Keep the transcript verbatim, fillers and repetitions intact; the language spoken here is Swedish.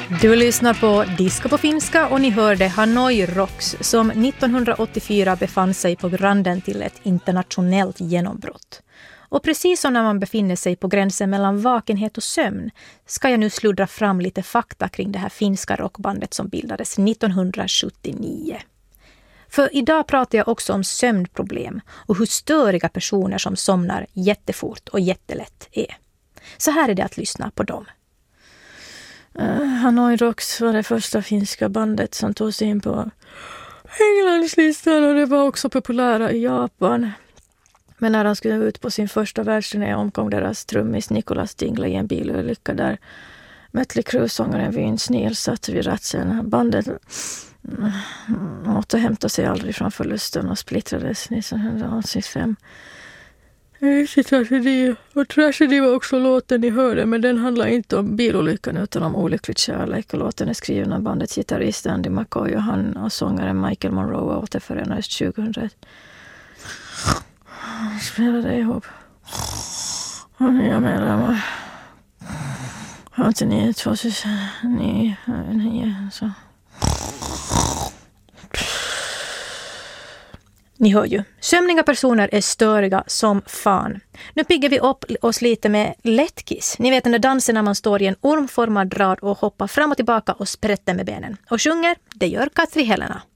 Du lyssnar på Disco på finska och ni hörde Hanoi Rocks som nittonhundraåttiofyra befann sig på randen till ett internationellt genombrott. Och precis som när man befinner sig på gränsen mellan vakenhet och sömn ska jag nu sluddra fram lite fakta kring det här finska rockbandet som bildades nittonhundrasjuttionio. För idag pratar jag också om sömnproblem och hur störiga personer som somnar jättefort och jättelätt är. Så här är det att lyssna på dem. Uh, Hanoi Rocks var det första finska bandet som tog sig in på Englandslistan och det var också populära i Japan. Men när de skulle ut på sin första världsturné omkom deras trummis Nicholas Dingley i en bilolycka där Mötley Crüe-sångaren Vince Neil satt vid ratten. Bandet mm, återhämtade sig aldrig från förlusten och splittrades nittonhundraåttiofem. Riktigt tragedi. Och tragedi var också låten ni hörde, men den handlar inte om bilolyckan utan om olycklig kärlek. Och låten är skriven av bandets gitarrist Andy McCoy och han och sångaren Michael Monroe återförenades tjugohundraett. Spelade ihop. Och nya medlemmar. åttionio, tvåtusen nio, så. Ni hör ju, sömniga personer är störiga som fan. Nu piggar vi upp oss lite med lättkiss. Ni vet den där dansen när man står i en ormformad rad och hoppar fram och tillbaka och sprätter med benen. Och sjunger, det gör Katri Helena.